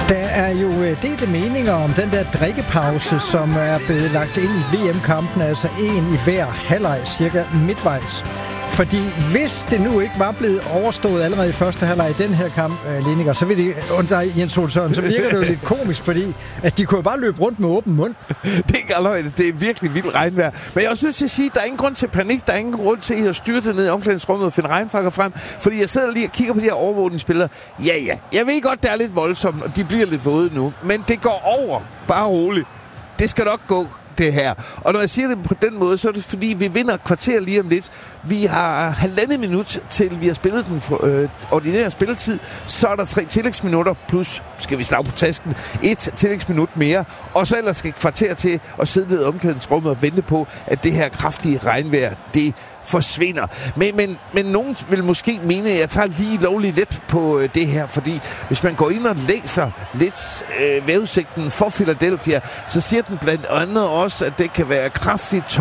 Der er jo delte meninger om den der drikkepause, som er blevet lagt ind i VM-kampen, altså en i hver halvleg, cirka midtvejs. Fordi hvis det nu ikke var blevet overstået allerede i første halvleg i den her kamp, Lineker, så vil det, under Jens Ole Sørensen, så virker det jo lidt komisk, fordi at de kunne jo bare løbe rundt med åben mund. Det er ikke alvorligt. Det er virkelig vildt regnvejr. Men jeg synes at sige, at der er ingen grund til panik. Der er ingen grund til at styrte ned i omklædningsrummet og finde regnfakker frem. Fordi jeg sidder lige og kigger på de her overvågningsspillere. Ja. Jeg ved godt, det er lidt voldsomt, og de bliver lidt våde nu. Men det går over. Bare roligt. Det skal nok gå, det her. Og når jeg siger det på den måde, så er det fordi, vi vinder et kvarter lige om lidt. Vi har 1,5 minut til vi har spillet den ordinære spilletid. Så er der 3 tillægsminutter, plus, skal vi slag på tasken, 1 tillægsminut mere. Og så ellers skal et kvarter til at sidde ned i omklædningsrummet og vente på, at det her kraftige regnvejr, det forsvinder. Men nogen vil måske mene, at jeg tager lige lovligt let på det her, fordi hvis man går ind og læser lidt vejrudsigten for Philadelphia, så siger den blandt andet også, at det kan være kraftigt